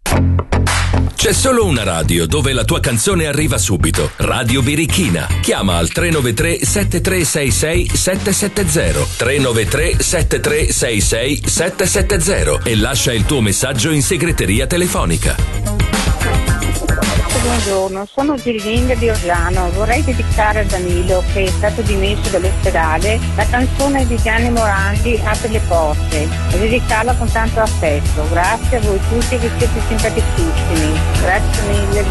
C'è solo una radio dove la tua canzone arriva subito. Radio Birichina. Chiama al 393 7366 770 393 7366 770 e lascia il tuo messaggio in segreteria telefonica. Buongiorno, sono Gillinga di Orlano. Vorrei dedicare a Danilo, che è stato dimesso dall'ospedale, la canzone di Gianni Morandi, Apri le porte, e dedicarla con tanto affetto. Grazie a voi tutti che siete simpaticissimi. Grazie mille.